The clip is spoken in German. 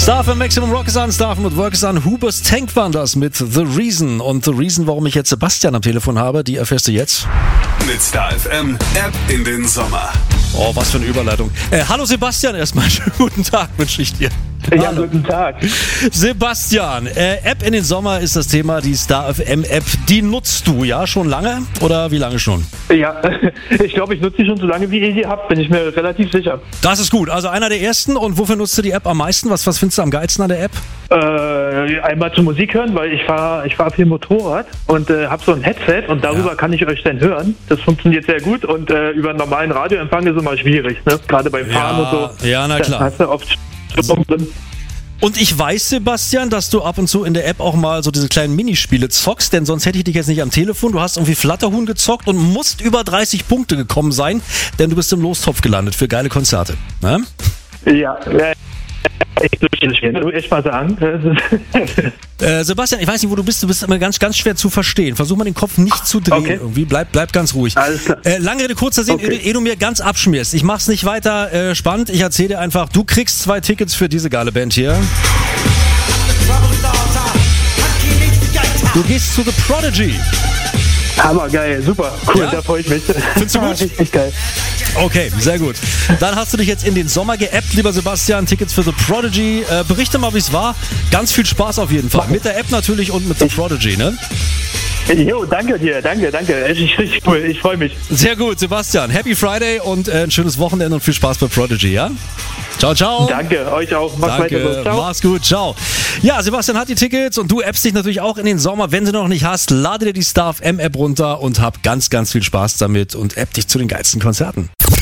Star FM Maximum Rock ist an, Star FM und Work ist an. Hubers Tank waren das mit The Reason. Und The Reason, warum ich jetzt Sebastian am Telefon habe, die erfährst du jetzt. Mit Star FM, App in den Sommer. Oh, was für eine Überleitung. Hallo Sebastian, erstmal schönen guten Tag wünsche ich dir. Ja, guten Tag. Sebastian, App in den Sommer ist das Thema, die Star FM App. Die nutzt du ja schon lange oder wie lange schon? Ja, ich glaube, ich nutze die schon so lange, wie ihr die habt, bin ich mir relativ sicher. Das ist gut, also einer der ersten. Und wofür nutzt du die App am meisten? Was findest du am geilsten an der App? Einmal zur Musik hören, weil ich fahr viel Motorrad und habe so ein Headset und darüber kann ich euch dann hören. Das funktioniert sehr gut und über einen normalen Radioempfang ist immer schwierig, ne? Gerade beim Fahren und so. Ja, na klar. Da hast du oft Stimmung drin. Und ich weiß, Sebastian, dass du ab und zu in der App auch mal so diese kleinen Minispiele zockst, denn sonst hätte ich dich jetzt nicht am Telefon. Du hast irgendwie Flatterhuhn gezockt und musst über 30 Punkte gekommen sein, denn du bist im Lostopf gelandet für geile Konzerte. Ne? Ja, echt durchgespielt, muss ich echt mal sagen. Sebastian, ich weiß nicht, wo du bist immer ganz, ganz schwer zu verstehen. Versuch mal den Kopf nicht zu drehen irgendwie, bleib ganz ruhig. Alles klar. Lange Rede, kurzer Sinn, ehe du mir ganz abschmierst. Ich mach's nicht weiter spannend, ich erzähle dir einfach, du kriegst 2 Tickets für diese geile Band hier. Du gehst zu The Prodigy. Hammer, geil, super, cool, Ja? da freue ich mich. Findest du gut? Richtig geil. Okay, sehr gut. Dann hast du dich jetzt in den Sommer geappt, lieber Sebastian. Tickets für The Prodigy. Berichte mal, wie es war. Ganz viel Spaß auf jeden Fall. Mit der App natürlich und mit The Prodigy, ne? Jo, danke dir, danke. Richtig cool, ich freue mich. Sehr gut, Sebastian. Happy Friday und ein schönes Wochenende und viel Spaß bei Prodigy, ja? Ciao, ciao. Danke, euch auch. Macht's weiter so. Danke, Ciao. mach's gut, ciao. Ja, Sebastian hat die Tickets und du appst dich natürlich auch in den Sommer. Wenn du noch nicht hast, lade dir die Star FM App runter und hab ganz, ganz viel Spaß damit und app dich zu den geilsten Konzerten.